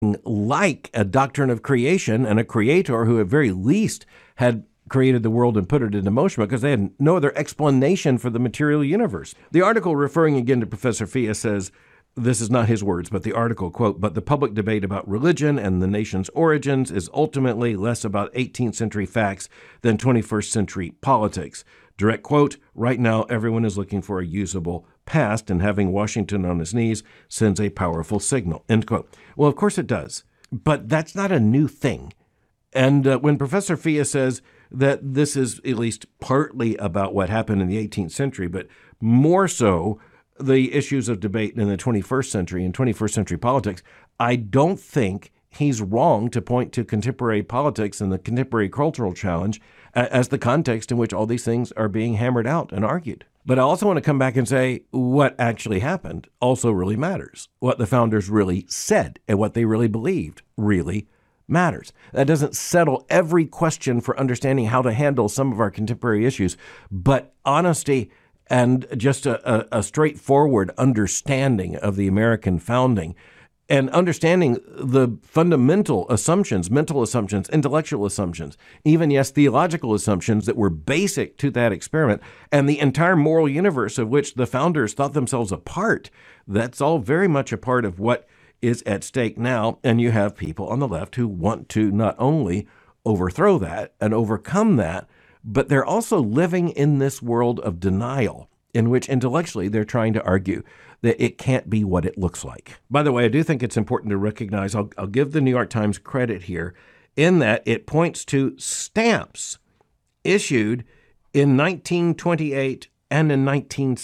like a doctrine of creation and a creator who at very least had created the world and put it into motion because they had no other explanation for the material universe. The article, referring again to Professor Fia, says, this is not his words, but the article, quote, "But the public debate about religion and the nation's origins is ultimately less about 18th century facts than 21st century politics." Direct quote, "Right now, everyone is looking for a usable past, and having Washington on his knees sends a powerful signal," end quote. Well, of course it does, but that's not a new thing. And when Professor Fia says that this is at least partly about what happened in the 18th century, but more so the issues of debate in the 21st century and 21st century politics, I don't think he's wrong to point to contemporary politics and the contemporary cultural challenge as the context in which all these things are being hammered out and argued. But I also want to come back and say what actually happened also really matters. What the founders really said and what they really believed really matters. That doesn't settle every question for understanding how to handle some of our contemporary issues, but honesty and just a straightforward understanding of the American founding and understanding the fundamental assumptions, mental assumptions, intellectual assumptions, even, yes, theological assumptions that were basic to that experiment, and the entire moral universe of which the founders thought themselves a part. That's all very much a part of what is at stake now. And you have people on the left who want to not only overthrow that and overcome that, but they're also living in this world of denial in which intellectually they're trying to argue that it can't be what it looks like. By the way, I do think it's important to recognize, I'll give the New York Times credit here, in that it points to stamps issued in 1928 and in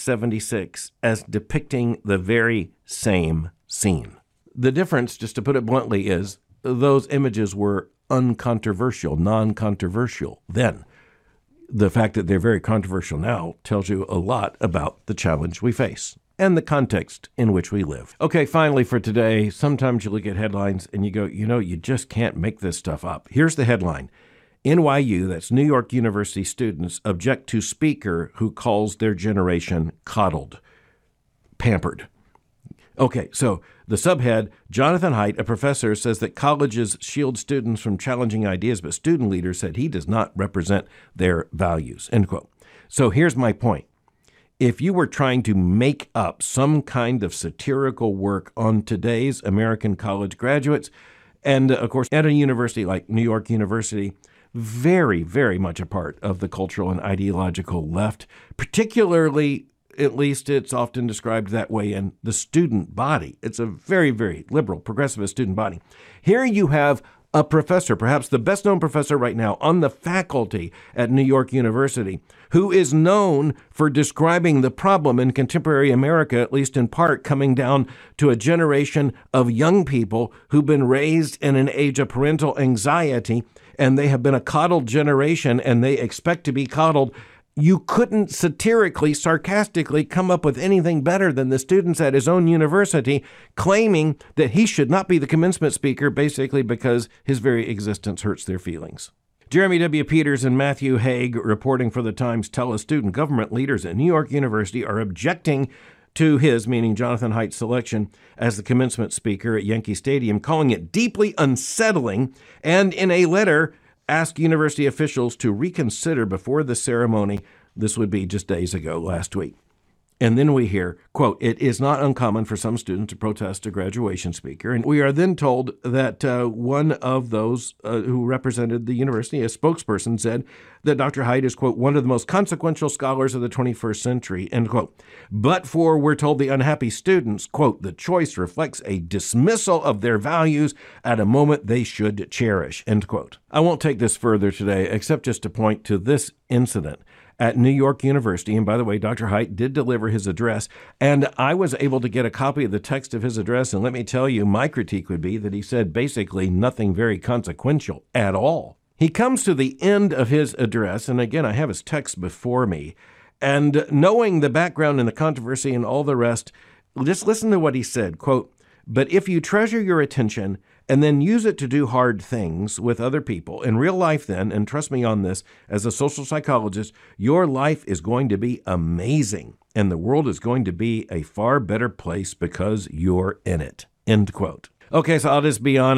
1976 as depicting the very same scene. The difference, just to put it bluntly, is those images were uncontroversial, non-controversial then. The fact that they're very controversial now tells you a lot about the challenge we face and the context in which we live. Okay, finally for today, sometimes you look at headlines and you go, you just can't make this stuff up. Here's the headline. NYU, that's New York University students, object to speaker who calls their generation coddled, pampered. Okay, so the subhead, Jonathan Haidt, a professor, says that colleges shield students from challenging ideas, but student leaders said he does not represent their values, end quote. So here's my point. If you were trying to make up some kind of satirical work on today's American college graduates, and of course, at a university like New York University, very, very much a part of the cultural and ideological left, particularly, at least it's often described that way in the student body. It's a very, very liberal, progressivist student body. Here you have a professor, perhaps the best known professor right now on the faculty at New York University, who is known for describing the problem in contemporary America, at least in part, coming down to a generation of young people who've been raised in an age of parental anxiety, and they have been a coddled generation, and they expect to be coddled. You couldn't satirically, sarcastically come up with anything better than the students at his own university claiming that he should not be the commencement speaker, basically because his very existence hurts their feelings. Jeremy W. Peters and Matthew Haig, reporting for the Times, tell us student government leaders at New York University are objecting to his, meaning Jonathan Haidt's, selection as the commencement speaker at Yankee Stadium, calling it deeply unsettling, and in a letter asked university officials to reconsider before the ceremony. This would be just days ago, last week. And then we hear, quote, "It is not uncommon for some students to protest a graduation speaker." And we are then told that one of those who represented the university, a spokesperson, said that Dr. Haidt is, quote, "one of the most consequential scholars of the 21st century," end quote. But for, we're told, the unhappy students, quote, "the choice reflects a dismissal of their values at a moment they should cherish," end quote. I won't take this further today, except just to point to this incident at New York University. And by the way, Dr. Haidt did deliver his address, and I was able to get a copy of the text of his address. And let me tell you, my critique would be that he said basically nothing very consequential at all. He comes to the end of his address, and again, I have his text before me, and knowing the background and the controversy and all the rest, just listen to what he said, quote, "But if you treasure your attention and then use it to do hard things with other people in real life then, and trust me on this, as a social psychologist, your life is going to be amazing, and the world is going to be a far better place because you're in it," end quote. Okay, so I'll just be honest.